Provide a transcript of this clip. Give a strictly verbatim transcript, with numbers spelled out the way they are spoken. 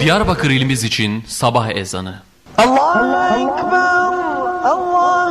Diyarbakır ilimiz için sabah ezanı. Allahu Ekber, Allah